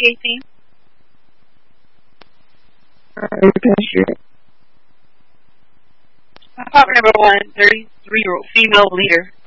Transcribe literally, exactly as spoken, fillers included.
eighteen. Alright, Topic number one, thirty-three-year-old female leader